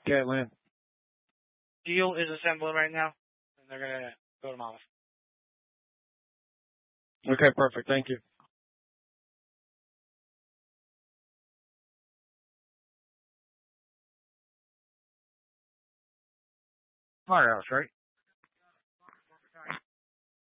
Okay, Lynn. Deal is assembling right now, and they're gonna go to Monmouth. Okay, perfect. Thank you. Firehouse, right?